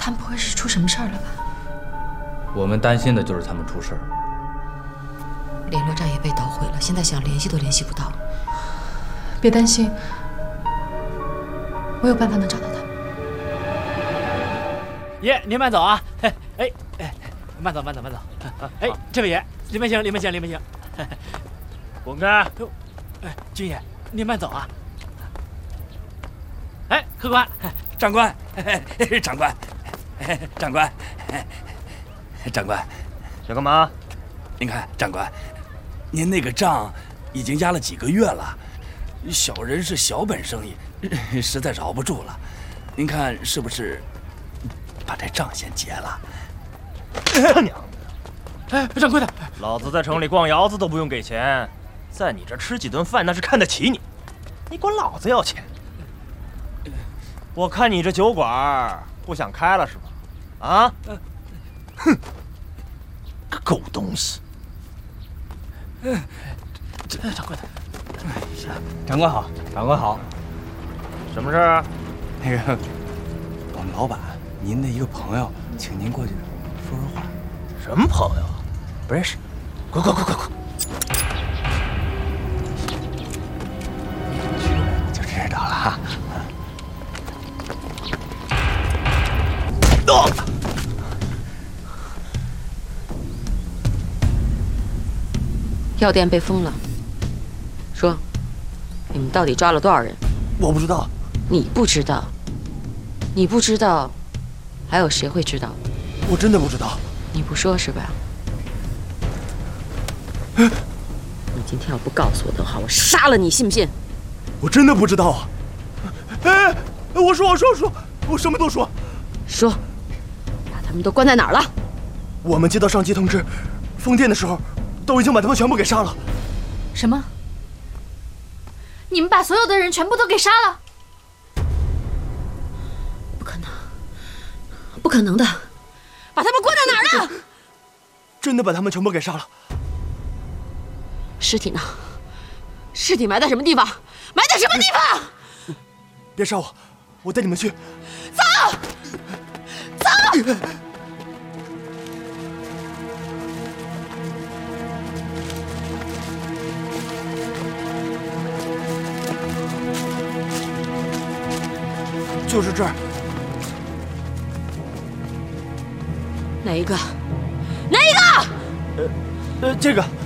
他们不会是出什么事儿了吧？ 我们担心的就是他们出事儿。 联络站也被捣毁了，现在想联系都联系不到。 别担心，我有办法能找到他。 爷，您慢走啊！哎，慢走。哎，这位爷，里面请。 滚开！ 哎，军爷，您慢走啊！哎，客官，长官，长官， 想干嘛？ 您看，长官，您那个账已经压了几个月了，小人是小本生意，实在饶不住了。您看是不是把这账先结了？ 他娘的！ 哎，掌柜的， 老子在城里逛窑子都不用给钱，在你这吃几顿饭那是看得起你，你管老子要钱？我看你这酒馆不想开了是吧？啊？哼，个狗东西！ 掌柜的， 长官好，长官好。 什么事儿？ 那个，我们老板，您的一个朋友，请您过去说说话。 什么朋友？不认识。滚！ 就知道了哈。 药店被封了，说，你们到底抓了多少人？ 我不知道。 你不知道？你不知道，还有谁会知道？ 我真的不知道。 你不说是吧？你今天要不告诉我的话，我杀了你，信不信？ 我真的不知道啊！哎，我说，我什么都说。 说，把他们都关在哪儿了？ 我们接到上级通知，封店的时候，都已经把他们全部给杀了。 什么？你们把所有的人全部都给杀了？ 不可能，不可能的！把他们关在哪儿呢？ 真的把他们全部给杀了。 尸体呢？尸体埋在什么地方？埋在什么地方？ 别杀我，我带你们去。 走！ 就是这儿。 哪一个？ 这个。